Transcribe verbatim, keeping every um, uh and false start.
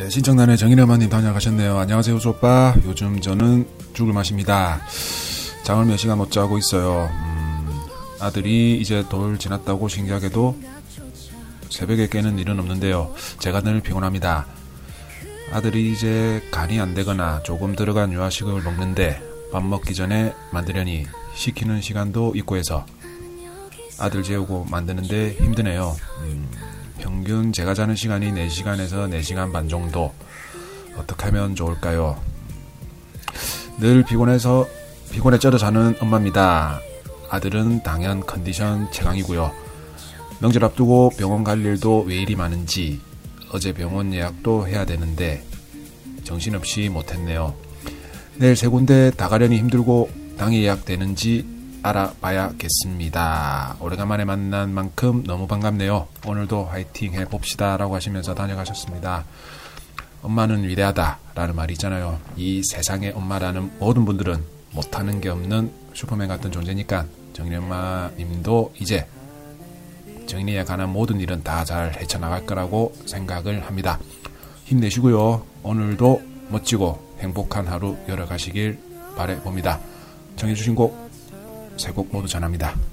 네, 신청단의 정인의 어머님 다녀가셨네요. 안녕하세요, 우주오빠. 요즘 저는 죽을 맛입니다. 잠을 몇 시간 못 자고 있어요. 음, 아들이 이제 돌 지났다고 신기하게도 새벽에 깨는 일은 없는데요. 제가 늘 피곤합니다. 아들이 이제 간이 안 되거나 조금 들어간 유아식을 먹는데 밥 먹기 전에 만들려니 시키는 시간도 있고 해서 아들 재우고 만드는데 힘드네요. 음, 평균 제가 자는 시간이 네 시간에서 네 시간 반 정도. 어떻게 하면 좋을까요? 늘 피곤해서 피곤에 쩔어 자는 엄마입니다. 아들은 당연 컨디션 최강이고요. 명절 앞두고 병원 갈 일도 왜 이리 많은지 어제 병원 예약도 해야 되는데 정신없이 못했네요. 내일 세 군데 다 가려니 힘들고 당일 예약되는지 알아봐야겠습니다. 오래간만에 만난 만큼 너무 반갑네요. 오늘도 화이팅 해봅시다 라고 하시면서 다녀가셨습니다. 엄마는 위대하다 라는 말이 있잖아요. 이 세상에 엄마라는 모든 분들은 못하는 게 없는 슈퍼맨 같은 존재니까 정인이 엄마님도 이제 정인이에 관한 모든 일은 다 잘 헤쳐나갈 거라고 생각을 합니다. 힘내시고요. 오늘도 멋지고 행복한 하루 열어가시길 바라봅니다. 정해주신 곡 세 곡 모두 전합니다.